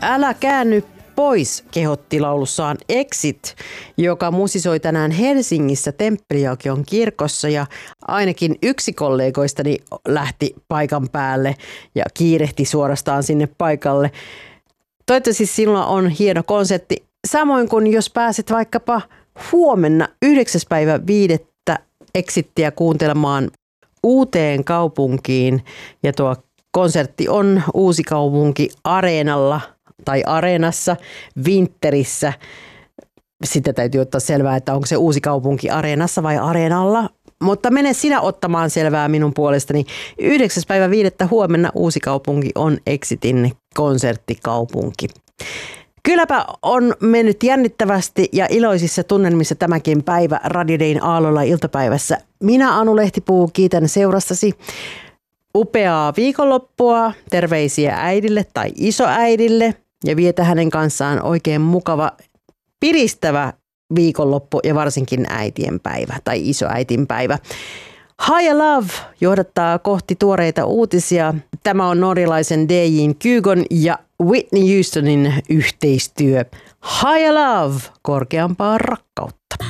Älä käänny pois, kehotti laulussaan Exit, joka musisoi tänään Helsingissä Temppeliaukion kirkossa, ja ainakin yksi kollegoistani lähti paikan päälle ja kiirehti suorastaan sinne paikalle. Toivottavasti silloin on hieno konsertti, samoin kuin jos pääset vaikkapa huomenna 9.5. Exittiä kuuntelemaan Uuteen kaupunkiin, ja tuo konsertti on Uusikaupunki Areenalla tai Areenassa Winterissä. Sitten täytyy ottaa selvää, että onko se Uusikaupunki Areenassa vai Areenalla. Mutta mene sinä ottamaan selvää minun puolestani. 9.5. huomenna Uusikaupunki on Exitin konserttikaupunki. Kylläpä on mennyt jännittävästi ja iloisissa tunnelmissa tämäkin päivä Radio Dayn aallolla iltapäivässä. Minä, Anu Lehtipuu, kiitän seurastasi. Upeaa viikonloppua, terveisiä äidille tai isoäidille ja vietä hänen kanssaan oikein mukava, piristävä viikonloppu ja varsinkin äitien päivä tai isoäitin päivä. Higher Love johdattaa kohti tuoreita uutisia. Tämä on norjalaisen DJ:n Kygon ja Whitney Houstonin yhteistyö. Higher Love, korkeampaa rakkautta.